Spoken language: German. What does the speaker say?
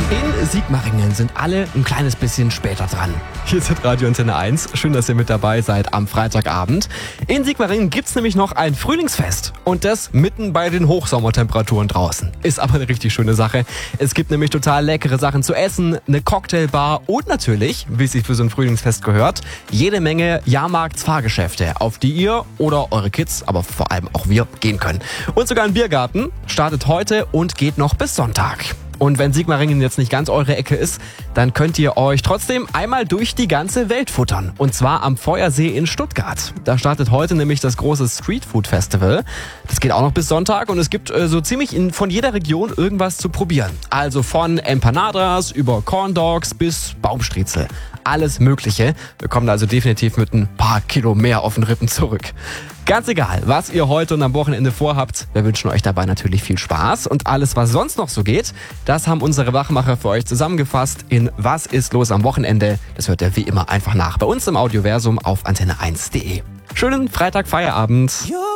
In Sigmaringen sind alle ein kleines bisschen später dran. Hier ist Radio Antenne 1. Schön, dass ihr mit dabei seid am Freitagabend. In Sigmaringen gibt's nämlich noch ein Frühlingsfest. Und das mitten bei den Hochsommertemperaturen draußen. Ist aber eine richtig schöne Sache. Es gibt nämlich total leckere Sachen zu essen, eine Cocktailbar und natürlich, wie es sich für so ein Frühlingsfest gehört, jede Menge Jahrmarktsfahrgeschäfte, auf die ihr oder eure Kids, aber vor allem auch wir, gehen können. Und sogar ein Biergarten startet heute und geht noch bis Sonntag. Und wenn Sigmaringen jetzt nicht ganz eure Ecke ist, dann könnt ihr euch trotzdem einmal durch die ganze Welt futtern. Und zwar am Feuersee in Stuttgart. Da startet heute nämlich das große Streetfood Festival. Das geht auch noch bis Sonntag und es gibt so ziemlich von jeder Region irgendwas zu probieren. Also von Empanadas über Corn Dogs bis Baumstriezel. Alles Mögliche. Wir kommen da also definitiv mit ein paar Kilo mehr auf den Rippen zurück. Ganz egal, was ihr heute und am Wochenende vorhabt, wir wünschen euch dabei natürlich viel Spaß. Und alles, was sonst noch so geht, das haben unsere Wachmacher für euch zusammengefasst in Was ist los am Wochenende? Das hört ihr wie immer einfach nach bei uns im Audioversum auf antenne1.de. Schönen Freitag-Feierabend.